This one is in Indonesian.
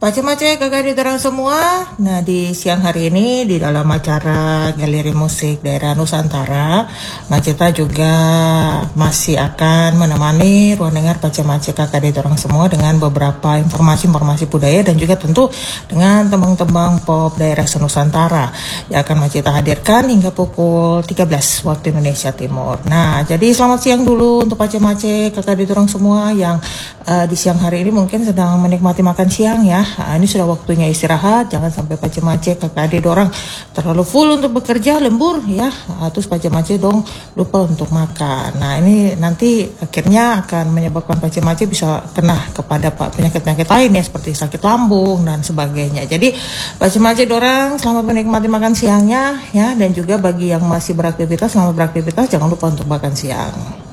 Pace-mace kakak diterang semua. Nah, di siang hari ini di dalam acara Galeri Musik Daerah Nusantara, Maceta juga masih akan menemani ruang dengar pace-mace kakak diterang semua dengan beberapa informasi-informasi budaya dan juga tentu dengan tembang-tembang pop daerah senusantara yang akan Maceta hadirkan hingga pukul 13 waktu Indonesia Timur. Nah, jadi selamat siang dulu untuk pace-mace kakak diterang semua yang di siang hari ini mungkin sedang menikmati makan siang ya. Ini sudah waktunya istirahat, jangan sampai pace-mace kakak adik dorang terlalu full untuk bekerja, lembur ya. Terus pace-mace dong lupa untuk makan. Nah, ini nanti akhirnya akan menyebabkan pace-mace bisa kena kepada penyakit-penyakit lain ya, seperti sakit lambung dan sebagainya. Jadi pace-mace dorang selamat menikmati makan siangnya ya, dan juga bagi yang masih beraktivitas, selamat beraktivitas, jangan lupa untuk makan siang.